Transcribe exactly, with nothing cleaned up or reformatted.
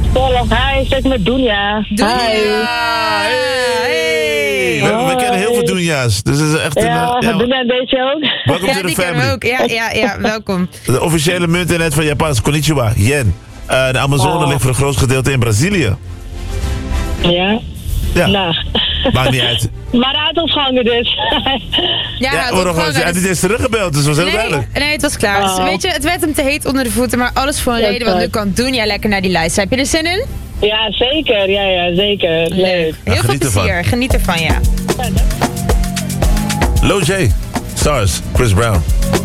Volg, hi, zeg met Dunja. Dunja. Hi. Hey. We, we kennen heel veel Dunja's. Dus het is echt een... Ja, uh, ja, Dunja deze ook. welkom Ja, to the die kennen we family. ook. Ja, ja, ja, welkom. De officiële munteenheid van Japan is konnichiwa, yen. Uh, de Amazone Oh. ligt voor een groot gedeelte in Brazilië. Ja. Ja, Nou. maakt niet uit. Maar uitopgangen dus. Ja, Ja, het oh, nog opvangen, eens, hij dus- heeft eens teruggebeld, dus dat was heel Nee, duidelijk. nee, het was klaar. Dus Oh. weet je, het werd hem te heet onder de voeten, maar alles voor een Ja, reden, want nu leuk. kan Dunja lekker naar die lijst. Heb je er zin in? Ja, zeker. Ja, ja, zeker. Leuk. Heel veel geniet ervan. plezier. Geniet ervan, ja. Lil J, Stars, Chris Brown.